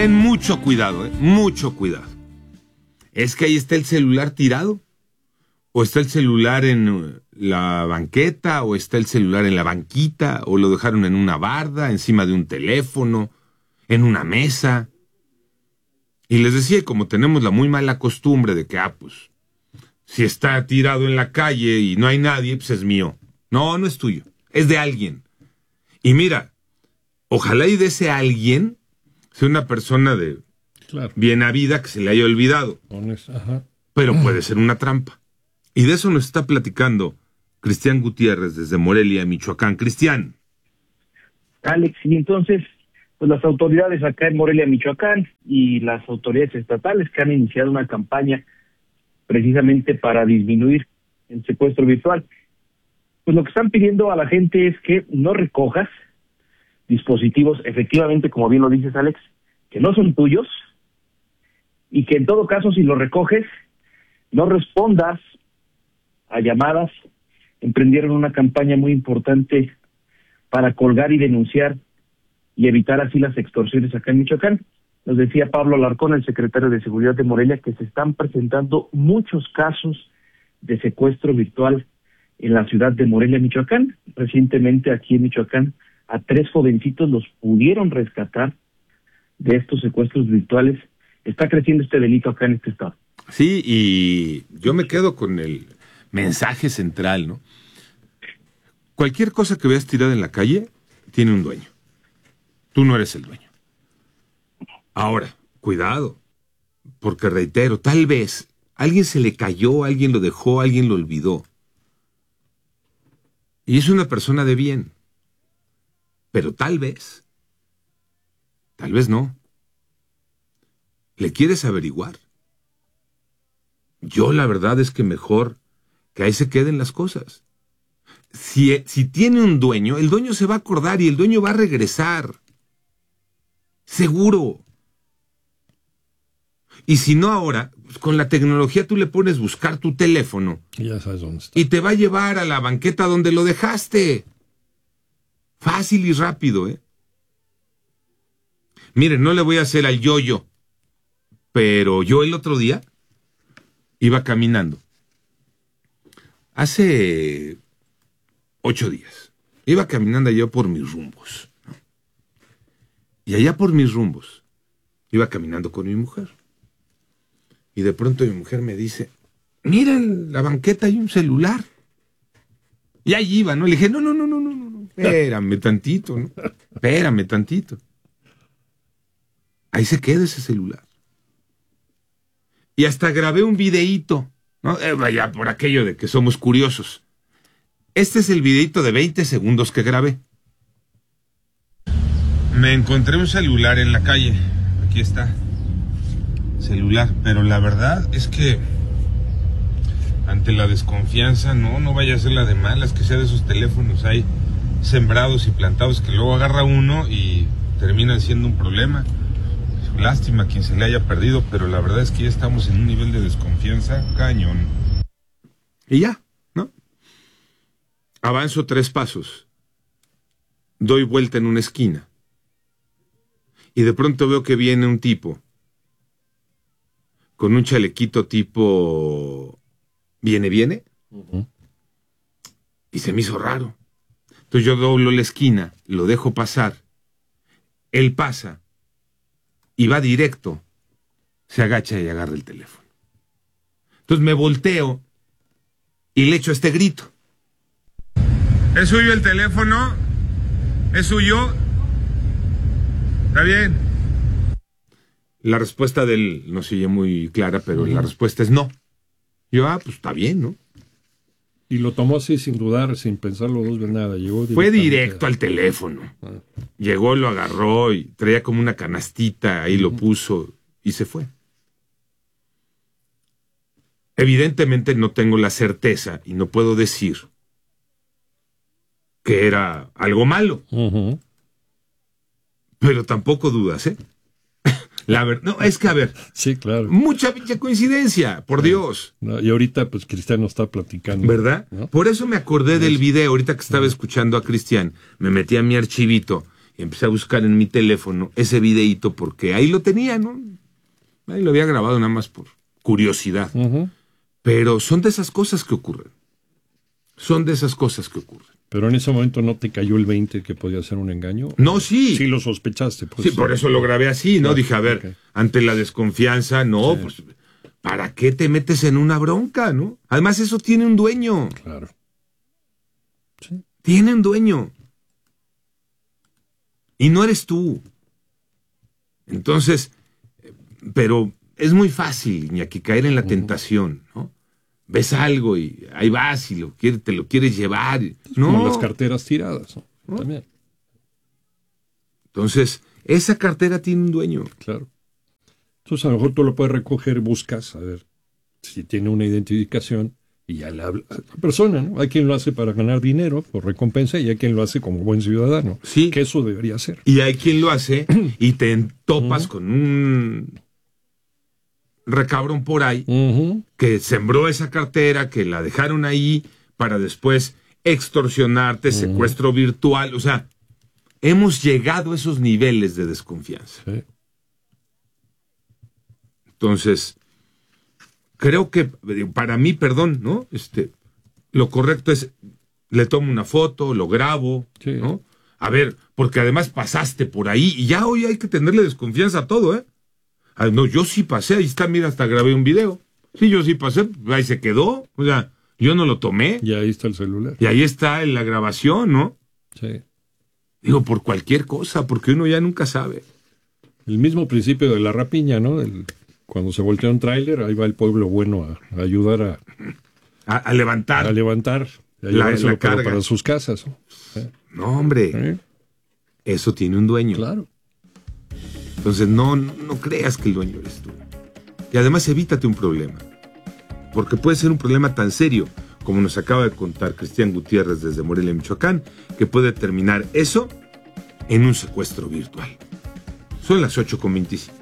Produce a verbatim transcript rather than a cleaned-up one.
ten mucho cuidado, ¿eh? Mucho cuidado. Es que ahí está el celular tirado, o está el celular en la banqueta, o está el celular en la banquita, o lo dejaron en una barda, encima de un teléfono, en una mesa. Y les decía, como tenemos la muy mala costumbre de que, ah, pues, si está tirado en la calle y no hay nadie, pues es mío. No, no es tuyo, es de alguien. Y mira, ojalá y de ese alguien sea una persona de claro. bien habida que se le haya olvidado. Ajá. Pero puede ser una trampa. Y de eso nos está platicando Cristian Gutiérrez desde Morelia, Michoacán. Cristian. Alex, y entonces, pues las autoridades acá en Morelia, Michoacán, y las autoridades estatales que han iniciado una campaña precisamente para disminuir el secuestro virtual. Pues lo que están pidiendo a la gente es que no recojas dispositivos, efectivamente, como bien lo dices, Alex, que no son tuyos, y que en todo caso, si los recoges, no respondas a llamadas. Emprendieron una campaña muy importante para colgar y denunciar y evitar así las extorsiones acá en Michoacán. Nos decía Pablo Alarcón, el secretario de Seguridad de Morelia, que se están presentando muchos casos de secuestro virtual en la ciudad de Morelia, Michoacán. Recientemente aquí en Michoacán a tres jovencitos los pudieron rescatar de estos secuestros virtuales. Está creciendo este delito acá en este estado. Sí, y yo me quedo con el mensaje central, ¿no? Cualquier cosa que veas tirada en la calle tiene un dueño. Tú no eres el dueño. Ahora, cuidado, porque reitero, tal vez alguien se le cayó, alguien lo dejó, alguien lo olvidó. Y es una persona de bien. Pero tal vez, tal vez no. ¿Le quieres averiguar? Yo la verdad es que mejor que ahí se queden las cosas. Si, si tiene un dueño, el dueño se va a acordar y el dueño va a regresar. Seguro. Y si no ahora, pues con la tecnología tú le pones buscar tu teléfono. Y ya sabes dónde está. Y te va a llevar a la banqueta donde lo dejaste. Fácil y rápido, ¿eh? Miren, no le voy a hacer al yo-yo, pero yo el otro día iba caminando. Hace ocho días. Iba caminando yo por mis rumbos, ¿no? Y allá por mis rumbos iba caminando con mi mujer. Y de pronto mi mujer me dice, mira, en la banqueta hay un celular. Y ahí iba, ¿no? Le dije, no, no, no, no, no, no, espérame tantito, ¿no? Espérame tantito. Ahí se queda ese celular. Y hasta grabé un videíto, ¿no? Eh, vaya, por aquello de que somos curiosos. Este es el videíto de veinte segundos que grabé. Me encontré un celular en la calle. Aquí está. Celular. Pero la verdad es que ante la desconfianza, no, no vaya a ser la de malas, que sea de esos teléfonos ahí sembrados y plantados que luego agarra uno y terminan siendo un problema. Lástima a quien se le haya perdido, pero la verdad es que ya estamos en un nivel de desconfianza cañón. Y ya, ¿no? Avanzo tres pasos. Doy vuelta en una esquina. Y de pronto veo que viene un tipo con un chalequito tipo viene, viene. Uh-huh. Y se me hizo raro. Entonces yo doblo la esquina, lo dejo pasar. Él pasa y va directo. Se agacha y agarra el teléfono. Entonces me volteo y le echo este grito. ¿Es suyo el teléfono? ¿Es suyo? ¿Está bien? La respuesta de él no se oye muy clara, pero uh-huh. la respuesta es no. Yo, ah, pues está bien, ¿no? Y lo tomó así sin dudar, sin pensarlo dos veces nada. Llegó Fue directo al teléfono. Ah. Llegó, lo agarró y traía como una canastita, ahí uh-huh. lo puso y se fue. Evidentemente no tengo la certeza y no puedo decir que era algo malo. Uh-huh. Pero tampoco dudas, ¿eh? La ver... No, es que a ver. Sí, claro. Mucha pinche coincidencia, por sí. Dios. No, y ahorita, pues, Cristian nos está platicando. ¿Verdad? ¿No? Por eso me acordé del video, ahorita que estaba uh-huh. escuchando a Cristian. Me metí a mi archivito y empecé a buscar en mi teléfono ese videíto porque ahí lo tenía, ¿no? Ahí lo había grabado nada más por curiosidad. Uh-huh. Pero son de esas cosas que ocurren. Son de esas cosas que ocurren. Pero en ese momento no te cayó el veinte que podía ser un engaño. No, sí. Sí lo sospechaste. Pues, sí, por eso lo grabé así, ¿no? Claro, Dije, a ver, okay. ante la desconfianza, no, sí. Pues, ¿para qué te metes en una bronca, no? Además, eso tiene un dueño. Claro. Sí. Tiene un dueño. Y no eres tú. Entonces, pero es muy fácil, Iñaki, caer en la uh-huh. tentación, ¿no? Ves algo y ahí vas y lo quiere, te lo quieres llevar. No. Como las carteras tiradas, ¿no? ¿No? También. Entonces, esa cartera tiene un dueño. Claro. Entonces, a lo mejor tú lo puedes recoger, buscas, a ver si tiene una identificación y ya le habla a la persona, ¿no? Hay quien lo hace para ganar dinero por recompensa y hay quien lo hace como buen ciudadano. Sí. Que eso debería ser. Y hay quien lo hace y te topas uh-huh. con un recabrón por ahí uh-huh. que sembró esa cartera, que la dejaron ahí para después extorsionarte, uh-huh. secuestro virtual. O sea, hemos llegado a esos niveles de desconfianza. Sí. Entonces, creo que para mí, perdón, ¿no? Este, lo correcto es, le tomo una foto, lo grabo, sí. ¿no? A ver, porque además pasaste por ahí y ya hoy hay que tenerle desconfianza a todo, ¿eh? Ah, no, yo sí pasé, ahí está, mira, hasta grabé un video. Sí, yo sí pasé, ahí se quedó, o sea, yo no lo tomé. Y ahí está el celular. Y ahí está en la grabación, ¿no? Sí. Digo, por cualquier cosa, porque uno ya nunca sabe. El mismo principio de la rapiña, ¿no? El, cuando se voltea un tráiler, ahí va el pueblo bueno a, a ayudar a, a... A levantar. A levantar. A la, la carga. Para sus casas, ¿no? ¿Eh? No, hombre. ¿Eh? Eso tiene un dueño. Claro. Entonces no, no creas que el dueño eres tú. Y además evítate un problema. Porque puede ser un problema tan serio, como nos acaba de contar Cristian Gutiérrez desde Morelia, Michoacán, que puede terminar eso en un secuestro virtual. Son las ocho con veinticinco.